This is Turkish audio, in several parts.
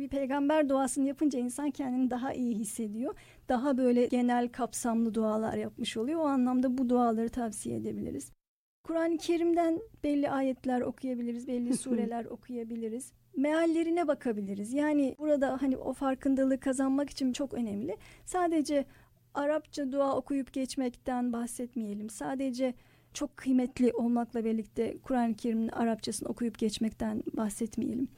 tabii peygamber duasını yapınca insan kendini daha iyi hissediyor. Daha böyle genel kapsamlı dualar yapmış oluyor. O anlamda bu duaları tavsiye edebiliriz. Kur'an-ı Kerim'den belli ayetler okuyabiliriz, belli sureler okuyabiliriz. Meallerine bakabiliriz. Yani burada hani o farkındalığı kazanmak için çok önemli. Sadece Arapça dua okuyup geçmekten bahsetmeyelim. Sadece çok kıymetli olmakla birlikte Kur'an-ı Kerim'in Arapçasını okuyup geçmekten bahsetmeyelim.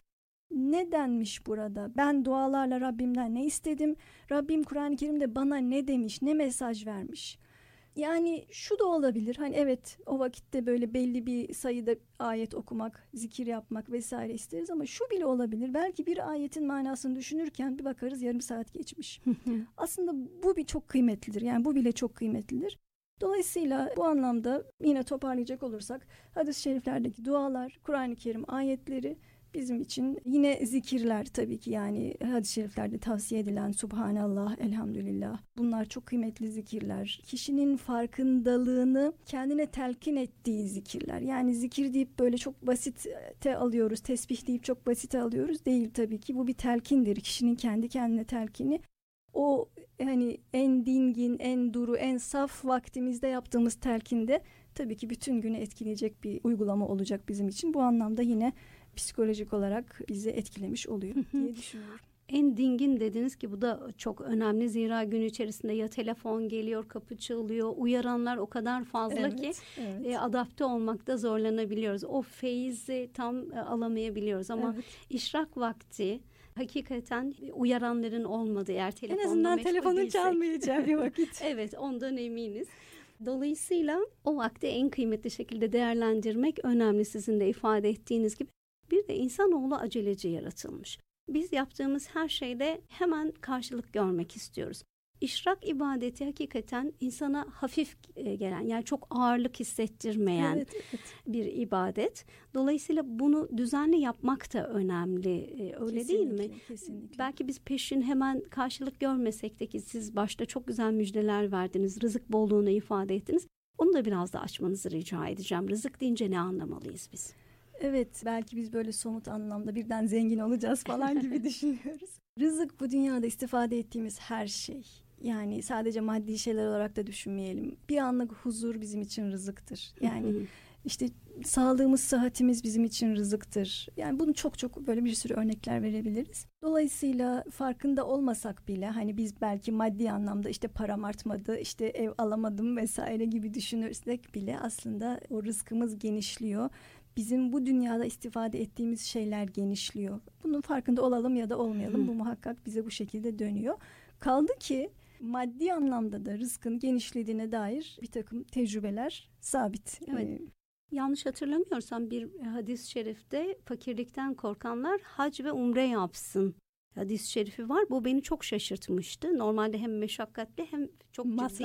Ne denmiş burada? Ben dualarla Rabbimden ne istedim? Rabbim Kur'an-ı Kerim'de bana ne demiş, ne mesaj vermiş? Yani şu da olabilir. Hani evet, o vakitte böyle belli bir sayıda ayet okumak, zikir yapmak vesaire isteriz ama şu bile olabilir. Belki bir ayetin manasını düşünürken bir bakarız yarım saat geçmiş. Aslında bu bir çok kıymetlidir. Yani bu bile çok kıymetlidir. Dolayısıyla bu anlamda yine toparlayacak olursak hadis-i şeriflerdeki dualar, Kur'an-ı Kerim ayetleri bizim için yine zikirler tabii ki, yani hadis-i şeriflerde tavsiye edilen Subhanallah, Elhamdülillah, bunlar çok kıymetli zikirler. Kişinin farkındalığını kendine telkin ettiği zikirler. Yani zikir deyip böyle çok basite alıyoruz, tesbih deyip çok basite alıyoruz değil tabii ki. Bu bir telkindir. Kişinin kendi kendine telkini. O hani en dingin, en duru, en saf vaktimizde yaptığımız telkinde tabii ki bütün günü etkileyecek bir uygulama olacak bizim için. Bu anlamda yine psikolojik olarak bizi etkilemiş oluyor diye düşünüyorum. En dingin dediniz ki bu da çok önemli. Zira gün içerisinde ya telefon geliyor, kapı çalıyor, uyaranlar o kadar fazla ki adapte olmakta zorlanabiliyoruz. O feyzi tam alamayabiliyoruz ama işrak vakti hakikaten uyaranların olmadığı, eğer telefonla en azından telefonun çalmayacağı bir vakit. Evet, ondan eminiz. Dolayısıyla o vakti en kıymetli şekilde değerlendirmek önemli, sizin de ifade ettiğiniz gibi. Bir de insanoğlu aceleci yaratılmış. Biz yaptığımız her şeyde hemen karşılık görmek istiyoruz. İşrak ibadeti hakikaten insana hafif gelen, yani çok ağırlık hissettirmeyen bir ibadet. Dolayısıyla bunu düzenli yapmak da önemli. Öyle kesinlikle, değil mi? Kesinlikle. Belki biz peşin hemen karşılık görmesek de, ki siz başta çok güzel müjdeler verdiniz, rızık bolluğunu ifade ettiniz. Onu da biraz da açmanızı rica edeceğim. Rızık deyince ne anlamalıyız biz? Evet, belki biz böyle somut anlamda birden zengin olacağız falan gibi düşünüyoruz. Rızık bu dünyada istifade ettiğimiz her şey. Yani sadece maddi şeyler olarak da düşünmeyelim. Bir anlık huzur bizim için rızıktır. Yani işte sağlığımız, sıhhatimiz bizim için rızıktır. Yani bunu çok böyle bir sürü örnekler verebiliriz. Dolayısıyla farkında olmasak bile hani biz belki maddi anlamda işte param artmadı, işte ev alamadım vesaire gibi düşünürsek bile aslında o rızkımız genişliyor. Bizim bu dünyada istifade ettiğimiz şeyler genişliyor. Bunun farkında olalım ya da olmayalım. Bu muhakkak bize bu şekilde dönüyor. Kaldı ki maddi anlamda da rızkın genişlediğine dair bir takım tecrübeler sabit. Evet. Yanlış hatırlamıyorsam bir hadis-i şerifte fakirlikten korkanlar hac ve umre yapsın hadis-i şerifi var. Bu beni çok şaşırtmıştı. Normalde hem meşakkatli hem çok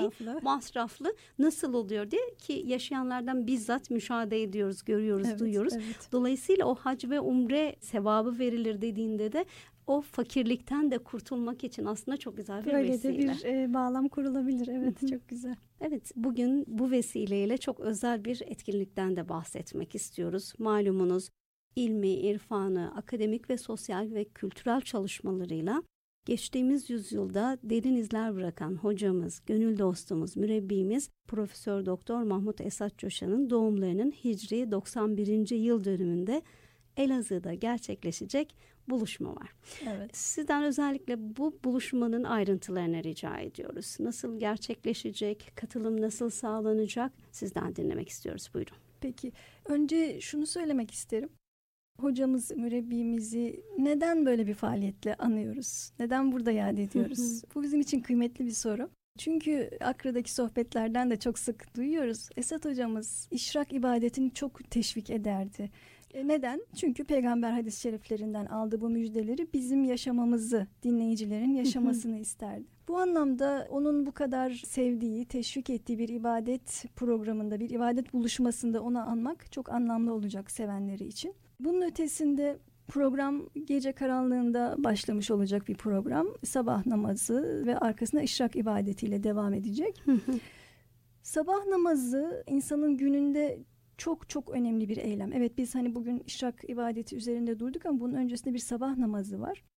masraflı. Nasıl oluyor diye, ki yaşayanlardan bizzat müşahede ediyoruz, görüyoruz, duyuyoruz. Evet. Dolayısıyla o hac ve umre sevabı verilir dediğinde de o fakirlikten de kurtulmak için aslında çok güzel bir vesile. Böyle de bir bağlam kurulabilir. Evet, çok güzel. Evet, bugün bu vesileyle çok özel bir etkinlikten de bahsetmek istiyoruz. Malumunuz ilmi, irfanı, akademik ve sosyal ve kültürel çalışmalarıyla geçtiğimiz yüzyılda derin izler bırakan hocamız, gönül dostumuz, mürebbimiz Profesör Doktor Mahmut Esat Coşan'ın doğumlarının Hicri 91. yıl dönümünde Elazığ'da gerçekleşecek buluşma var. Evet. Sizden özellikle bu buluşmanın ayrıntılarını rica ediyoruz. Nasıl gerçekleşecek, katılım nasıl sağlanacak? Sizden dinlemek istiyoruz. Buyurun. Peki, önce şunu söylemek isterim. Hocamız, mürebbimizi neden böyle bir faaliyetle anıyoruz? Neden burada yad ediyoruz? Bu bizim için kıymetli bir soru. Çünkü Akra'daki sohbetlerden de çok sık duyuyoruz. Esat hocamız işrak ibadetini çok teşvik ederdi. Neden? Çünkü peygamber hadis-i şeriflerinden aldığı bu müjdeleri bizim yaşamamızı, dinleyicilerin yaşamasını isterdi. Bu anlamda onun bu kadar sevdiği, teşvik ettiği bir ibadet programında, bir ibadet buluşmasında onu anmak çok anlamlı olacak sevenleri için. Bunun ötesinde program gece karanlığında başlamış olacak bir program. Sabah namazı ve arkasında işrak ibadetiyle devam edecek. Sabah namazı insanın gününde çok önemli bir eylem. Evet, biz hani bugün işrak ibadeti üzerinde durduk ama bunun öncesinde bir sabah namazı var.